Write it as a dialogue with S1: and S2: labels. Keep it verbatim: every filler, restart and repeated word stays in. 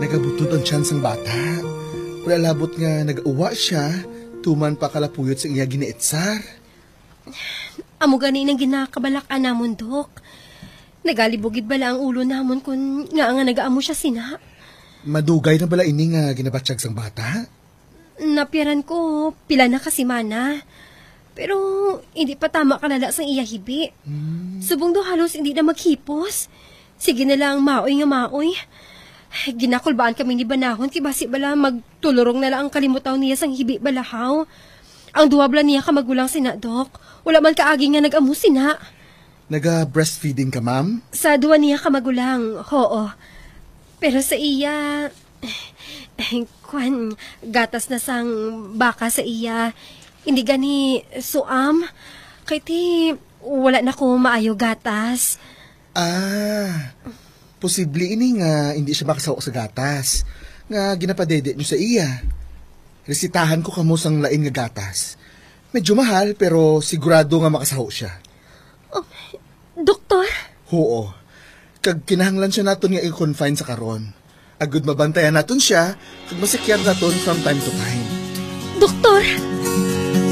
S1: nagabutod ang chance ng bata. Wala labot nga nag-uwa siya, tuman pa kalapuyot sa iya ginaitsar.
S2: Amo gani nang ginakabalakan namon, Dok. Nagalibugid bala ang ulo namon kung nga nga nagaamo siya sina.
S1: Madugay na bala ini nga ginabatsyag sang bata?
S2: Napiran ko, pila na kasi mana. Pero hindi pa tama kanala sang iya hibi. Hmm. Subong do halos hindi na maghipos. Sige na lang maoy nga maoy. Ginakulbaan kami ni Banahon kay basi bala magtulurong na lang ang kalimutaw niya sang hibi balahaw. Ang duwa bala niya ka magulang sina, Dok. Wala man kaagi nga nag-amo sina.
S1: Naga-breastfeeding ka, ma'am?
S2: Sa duwa niya ka magulang, oo. Pero sa iya, eh, kwan, gatas na sang baka sa iya. Hindi gani suam. Kaya ti, wala na ko maayo gatas.
S1: Ah, posible ini nga hindi siya makasawa sa gatas. Nga ginapadede nyo sa iya. Resitahan ko kamo sang lain nga gatas. Medyo mahal pero sigurado nga makasaho siya.
S2: Oh, doktor?
S1: Oo. Kag kinahanglan siya naton nga i-confine sa karon. Agud mabantayan naton siya kag masikyan naton from time to time.
S2: Doktor?